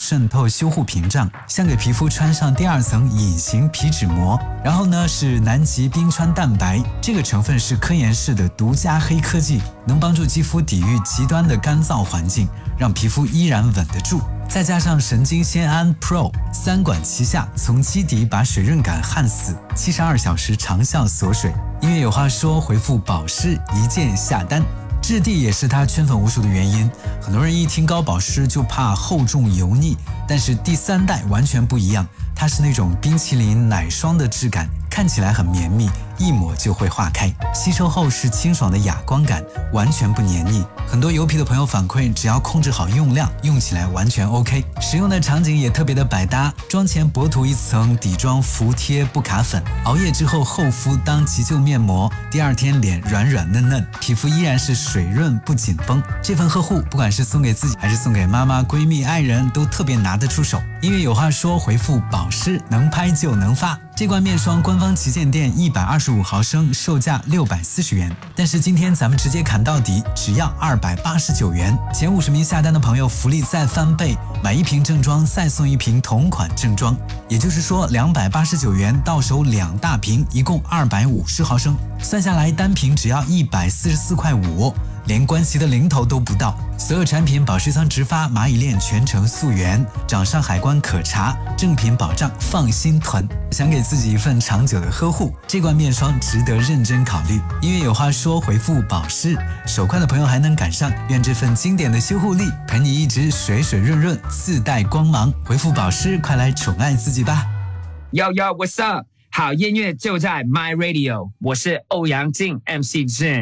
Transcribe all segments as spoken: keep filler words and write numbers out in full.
渗透修护屏障，像给皮肤穿上第二层隐形皮脂膜。然后呢是南极冰川蛋白，这个成分是科颜氏的独家黑科技，能帮助肌肤抵御极端的干燥环境，让皮肤依然稳得住。再加上神经酰胺 Pro， 三管齐下，从基底把水润感焊死，七十二小时长效锁水。因为有话说，回复保湿一键下单。质地也是它圈粉无数的原因，很多人一听高保湿就怕厚重油腻，但是第三代完全不一样，它是那种冰淇淋奶霜的质感，看起来很绵密，一抹就会化开，吸收后是清爽的哑光感，完全不黏腻。很多油皮的朋友反馈，只要控制好用量，用起来完全 OK。 使用的场景也特别的百搭，妆前薄涂一层底妆服帖不卡粉，熬夜之后厚敷当急救面膜，第二天脸软软嫩嫩，皮肤依然是水润不紧绷。这份呵护不管是送给自己还是送给妈妈、闺蜜、爱人，都特别拿得出手。因为有话说，回复保湿能拍就能发。这罐面霜官方旗舰店一百二十五毫升，售价六百四十元，但是今天咱们直接砍到底，只要二百八十九元。前五十名下单的朋友福利再翻倍，买一瓶正装再送一瓶同款正装，也就是说两百八十九元到手两大瓶，一共二百五十毫升，算下来单瓶只要一百四十四块五，连关系的零头都不到。所有产品保湿仓直发，蚂蚁链全程溯源，掌上海关可查，正品保障放心囤。想给自己一份长久的呵护，这罐面霜值得认真考虑。因为有话说，回复保湿，手快的朋友还能赶上。愿这份经典的修护力陪你一直水水润润，自带光芒。回复保湿，快来宠爱自己吧。 Yo yo what's up， 好音乐就在 My Radio， 我是欧阳靖 M C Jin。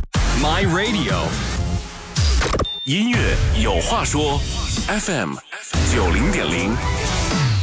My Radio， 音乐有话说 F M 九零点零。